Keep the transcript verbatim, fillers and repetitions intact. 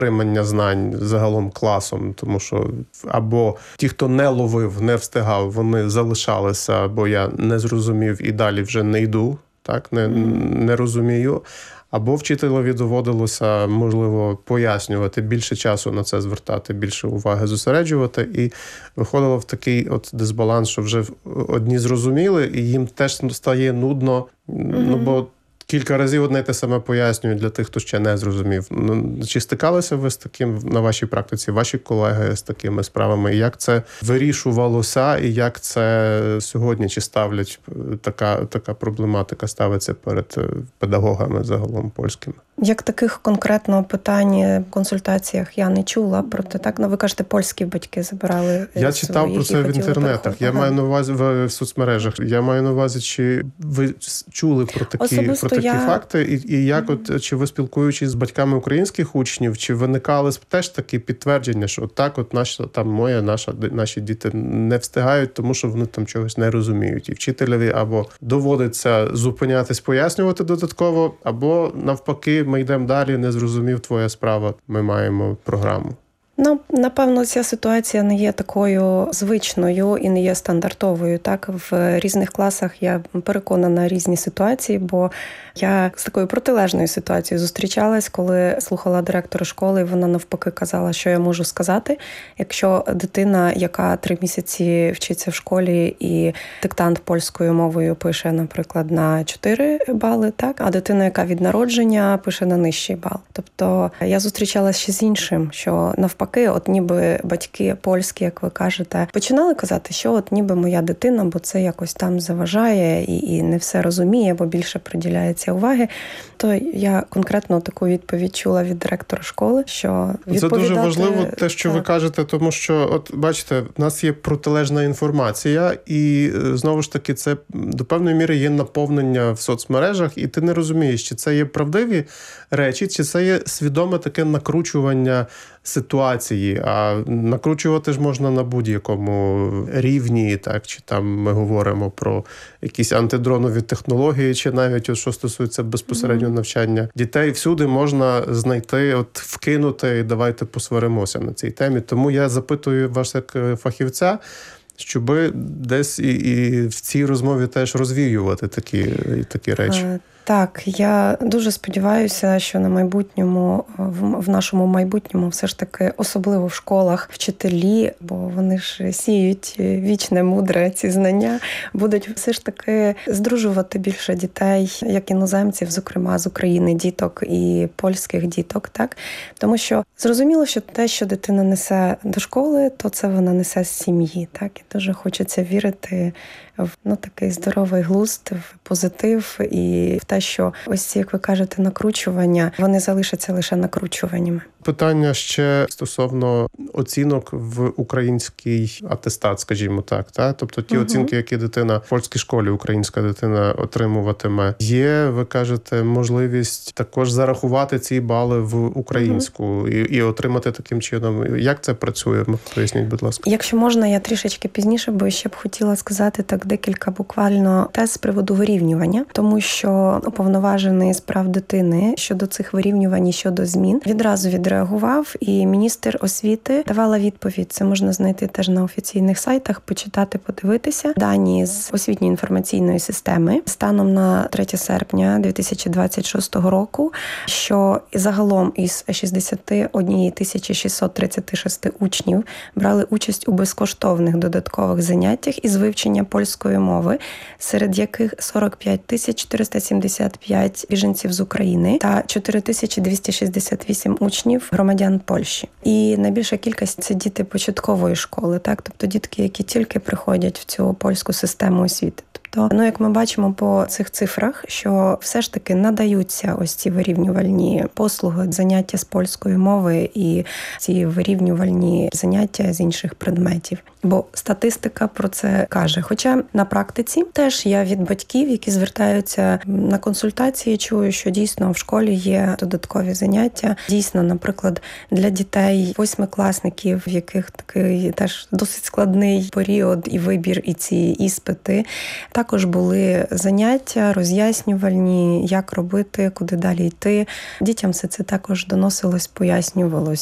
отримання знань загалом класом, тому що або ті, хто не ловив, не встигав, вони залишалися, або я не зрозумів і далі вже не йду, так, не, не розумію. Або вчителеві доводилося, можливо, пояснювати, більше часу на це звертати, більше уваги зосереджувати. І виходило в такий от дисбаланс, що вже одні зрозуміли, і їм теж стає нудно, mm-hmm. ну, бо кілька разів одне й те саме пояснюють для тих, хто ще не зрозумів. Чи стикалися ви з таким на вашій практиці, ваші колеги з такими справами? Як це вирішувалося і як це сьогодні? Чи ставлять така, така проблематика ставиться перед педагогами загалом польськими? Як таких конкретного питань в консультаціях я не чула, проте так, ну ви кажете, польські батьки забирали. Я читав про це в інтернетах, я ага. маю на увазі в, в соцмережах, я маю на увазі, чи ви чули про такі, про такі я... факти, і, і як mm-hmm. от, чи ви спілкуючись з батьками українських учнів, чи виникали теж такі підтвердження, що так от наша, там моя, наша, наші діти не встигають, тому що вони там чогось не розуміють. І вчителеві або доводиться зупинятись, пояснювати додатково, або навпаки, ми йдемо далі, не зрозумів твоя справа, ми маємо програму. Ну, напевно, ця ситуація не є такою звичною і не є стандартовою. Так, в різних класах я переконана різні ситуації, бо я з такою протилежною ситуацією зустрічалась, коли слухала директора школи, і вона навпаки казала, що я можу сказати, якщо дитина, яка три місяці вчиться в школі і диктант польською мовою пише, наприклад, на чотири бали, так, а дитина, яка від народження, пише на нижчий бал. Тобто я зустрічалася ще з іншим, що навпаки, от ніби батьки польські, як ви кажете, починали казати, що от ніби моя дитина, бо це якось там заважає і, і не все розуміє, бо більше приділяється уваги. То я конкретно таку відповідь чула від директора школи, що відповідати... Це дуже важливо те, що так. ви кажете, тому що, от бачите, в нас є протилежна інформація, і знову ж таки це до певної міри є наповнення в соцмережах, і ти не розумієш, чи це є правдиві речі, чи це є свідоме таке накручування ситуації, а накручувати ж можна на будь-якому рівні, так, чи там ми говоримо про якісь антидронові технології, чи навіть, от, що стосується безпосередньо навчання дітей, всюди можна знайти, от вкинути, і давайте посваримося на цій темі. Тому я запитую вас як фахівця, щоб десь і, і в цій розмові теж розвіювати такі, такі речі. Так, я дуже сподіваюся, що на майбутньому, в нашому майбутньому все ж таки, особливо в школах, вчителі, бо вони ж сіють вічне, мудре ці знання, будуть все ж таки здружувати більше дітей, як іноземців, зокрема з України, діток і польських діток, так? Тому що зрозуміло, що те, що дитина несе до школи, то це вона несе з сім'ї, так? І дуже хочеться вірити в, ну, такий здоровий глузд, в позитив і в те, що ось ці, як ви кажете, накручування, вони залишаться лише накручуваннями. Питання ще стосовно оцінок в український атестат, скажімо так, та? Тобто ті угу. оцінки, які дитина в польській школі, українська дитина отримуватиме. Є, ви кажете, можливість також зарахувати ці бали в українську угу. і, і отримати таким чином. Як це працює? Поясніть, будь ласка. Якщо можна, я трішечки пізніше, бо ще б хотіла сказати так декілька буквально тез з приводу вирівнювання, тому що уповноважений з прав дитини щодо цих вирівнювань і щодо змін відразу відреагував, і міністр освіти давала відповідь. Це можна знайти теж на офіційних сайтах, почитати, подивитися. Дані з освітньої інформаційної системи станом на третє серпня дві тисячі двадцять шостого року, що загалом із шістдесят одна тисяча шістсот тридцять шість учнів брали участь у безкоштовних додаткових заняттях із вивчення польської мови, серед яких сорок п'ять тисяч чотириста сімдесят п'ять біженців з України та чотири тисячі двісті шістдесят вісім учнів громадян Польщі. І найбільша кількість – це діти початкової школи, так, тобто дітки, які тільки приходять в цю польську систему освіти. Тобто, ну, як ми бачимо по цих цифрах, що все ж таки надаються ось ці вирівнювальні послуги, заняття з польської мови і ці вирівнювальні заняття з інших предметів. Бо статистика про це каже. Хоча на практиці теж я від батьків, які звертаються на консультації, чую, що дійсно в школі є додаткові заняття. Дійсно, наприклад, для дітей восьмикласників, в яких такий теж досить складний період і вибір, і ці іспити. також були заняття роз'яснювальні, як робити, куди далі йти. Дітям все це також доносилось, пояснювалось.